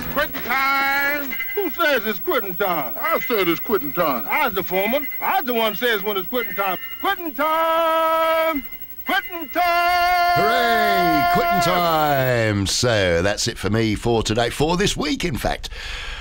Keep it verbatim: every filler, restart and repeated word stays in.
Quitting time. Who says it's quitting time? I said it's quitting time. I was the foreman. I was the one says when it's quitting time. Quitting time. Quitting time. Hooray! Quitting time. So that's it for me for today, for this week, in fact.